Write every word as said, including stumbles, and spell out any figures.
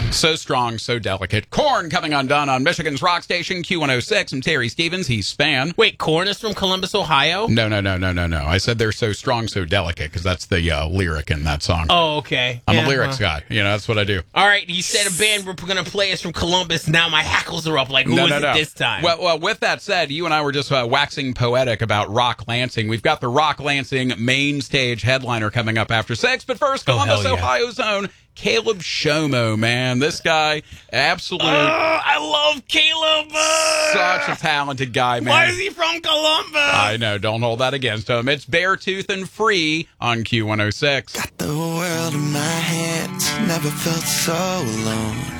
So strong, so delicate. Korn coming undone on Michigan's rock station, Q one oh six. I'm Terry Stevens. He's Span. Wait, Korn is from Columbus, Ohio? No, no, no, no, no, no. I said they're so strong, so delicate, because that's the uh, lyric in that song. Oh, okay. I'm yeah, a lyrics huh. guy. You know, that's what I do. All right, you said a band we're going to play is from Columbus. Now my hackles are up. Like, who no, was no, it no. this time? Well, well, with that said, you and I were just uh, waxing poetic about Rock Lansing. We've got the Rock Lansing main stage headliner coming up after six. But first, Oh, Columbus, hell yeah. Ohio's own Caleb Shomo, man. This guy, absolute, Oh, I love Caleb. Uh, such a talented guy, man. Why is he from Columbus? I know. Don't hold that against him. It's Beartooth and Free on Q one oh six. Got the world in my hands, never felt so alone.